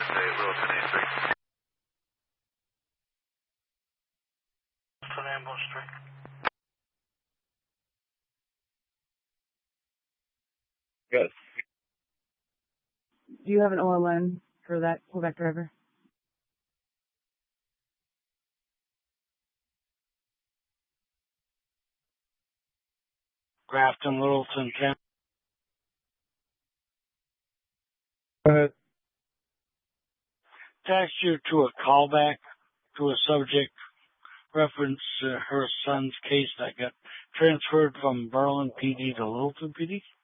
Littleton 83. Ambulance 3. Good. Do you have an OLN for that Quebec driver? Grafton, Littleton 10. Go ahead. Attached you to a callback to a subject reference her son's case that got transferred from Berlin PD to Littleton PD.